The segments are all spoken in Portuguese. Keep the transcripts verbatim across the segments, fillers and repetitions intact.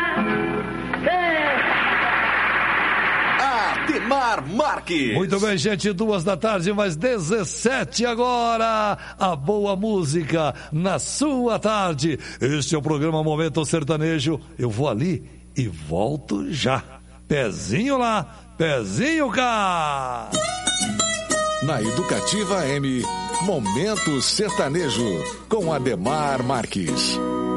Ademar Marques. Muito bem, gente, duas da tarde, mais dezessete agora. A boa música na sua tarde. Este é o programa Momento Sertanejo. Eu vou ali e volto já. Pezinho lá, pezinho cá. Na Educativa M, Momento Sertanejo, com Ademar Marques.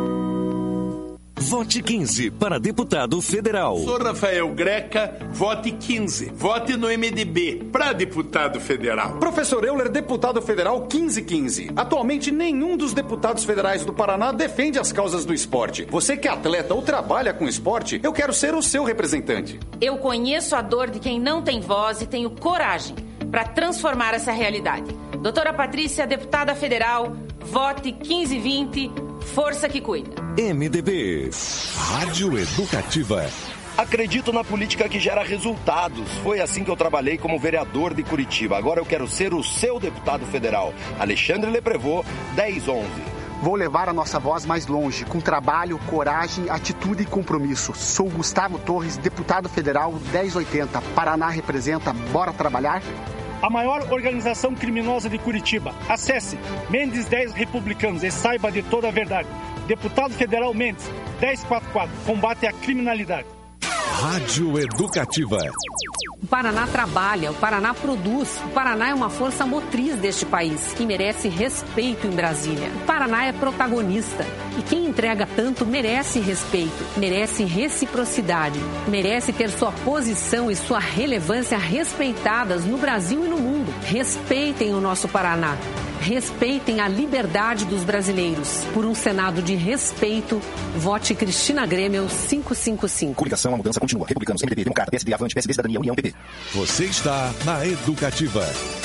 Vote quinze para deputado federal. Sou Rafael Greca, vote quinze. Vote no M D B para deputado federal. Professor Euler, deputado federal quinze quinze. Atualmente, nenhum dos deputados federais do Paraná defende as causas do esporte. Você que é atleta ou trabalha com esporte, eu quero ser o seu representante. Eu conheço a dor de quem não tem voz e tenho coragem para transformar essa realidade. Doutora Patrícia, deputada federal, vote quinze vinte, força que cuida. M D B. Rádio Educativa. Acredito na política que gera resultados. Foi assim que eu trabalhei como vereador de Curitiba. Agora eu quero ser o seu deputado federal. Alexandre Leprevô, dez onze. Vou levar a nossa voz mais longe, com trabalho, coragem, atitude e compromisso. Sou Gustavo Torres, deputado federal, dez oitenta. Paraná representa, bora trabalhar? A maior organização criminosa de Curitiba. Acesse Mendes dez Republicanos e saiba de toda a verdade. Deputado Federal Mendes, dez quarenta e quatro. Combate à criminalidade. Rádio Educativa. O Paraná trabalha, o Paraná produz. O Paraná é uma força motriz deste país, que merece respeito em Brasília. O Paraná é protagonista. E quem entrega tanto merece respeito, merece reciprocidade, merece ter sua posição e sua relevância respeitadas no Brasil e no mundo. Respeitem o nosso Paraná. Respeitem a liberdade dos brasileiros. Por um Senado de respeito, vote Cristina Grêmio cinco cinco cinco. Coligação, a mudança continua. Republicanos, M D B, Democrata, P S D, Avante, P S D, Cidadania, União, P P. Você está na Educativa.